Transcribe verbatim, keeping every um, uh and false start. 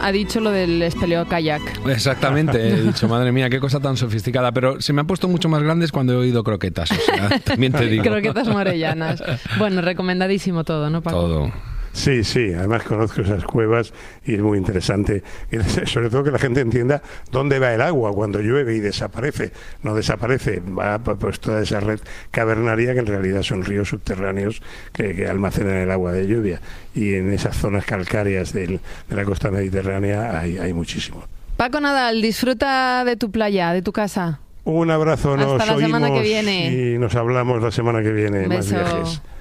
ha dicho lo del espeleo kayak. Exactamente, he dicho, madre mía, qué cosa tan sofisticada. Pero se me han puesto mucho más grandes cuando he oído croquetas, o sea, también te digo. Croquetas morellanas. Bueno, recomendadísimo todo, ¿no, Paco? Todo. Sí, sí, además conozco esas cuevas y es muy interesante, sobre todo que la gente entienda dónde va el agua cuando llueve y desaparece. No desaparece, va pues toda esa red cavernaria que en realidad son ríos subterráneos que, que almacenan el agua de lluvia, y en esas zonas calcáreas del, de la costa mediterránea hay, hay muchísimo. Paco Nadal, disfruta de tu playa, de tu casa. Un abrazo, Hasta nos la semana oímos que viene. y nos hablamos la semana que viene. Un Más beso. viajes.